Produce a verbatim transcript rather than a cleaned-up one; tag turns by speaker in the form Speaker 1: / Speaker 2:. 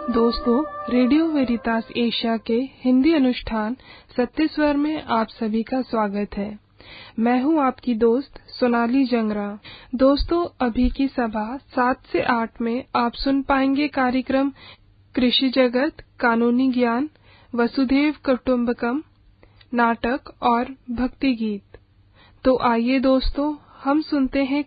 Speaker 1: दोस्तों, radio वेरितास Asia के हिंदी अनुष्ठान सत्य स्वर में आप सभी का स्वागत है। मैं हूं आपकी दोस्त सोनाली जंगरा। दोस्तों, अभी की सभा सात से आठ में आप सुन पाएंगे कार्यक्रम कृषि जगत, कानूनी ज्ञान, वसुधैव कुटुंबकम, नाटक और भक्ति गीत। तो आइए दोस्तों, हम सुनते हैं